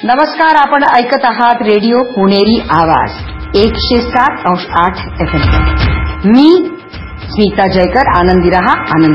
नमस्कार, आपण ऐकत आहात रेडिओ पुणेरी आवाज 107.8 FM. मी स्मिता जयकर. आनंदी रहा, आनंदी